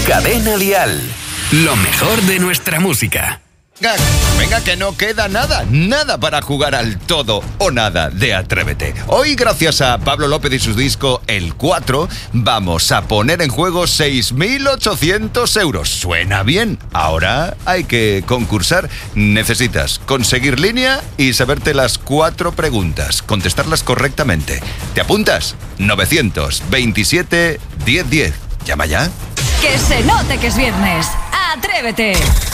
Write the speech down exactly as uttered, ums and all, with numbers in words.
Cadena Dial. Lo mejor de nuestra música. Venga, venga, que no queda nada, nada para jugar al todo o nada de Atrévete. Hoy, gracias a Pablo López y su disco El cuatro, vamos a poner en juego seis mil ochocientos euros. ¿Suena bien? Ahora hay que concursar. Necesitas conseguir línea y saberte las cuatro preguntas, contestarlas correctamente. ¿Te apuntas? novecientos veintisiete diez diez. Llama ya. Que se note que es viernes. Atrévete.